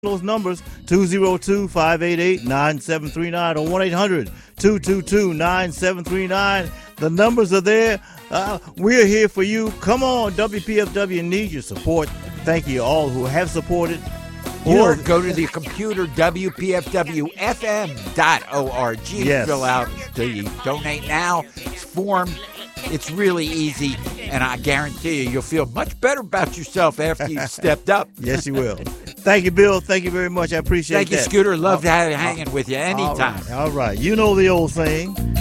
those numbers, 202-588-9739 or 1-800-222-9739. The numbers are there. We're here for you. Come on, WPFW needs your support. Thank you all who have supported. Or go to the computer, WPFWFM.org. Yes. Fill out the Donate Now form. It's really easy, and I guarantee you'll feel much better about yourself after you've stepped up. Yes, you will. Thank you, Bill. Thank you very much. I appreciate Thank you, that. Scooter. Love hanging with you anytime. All right. You know the old saying.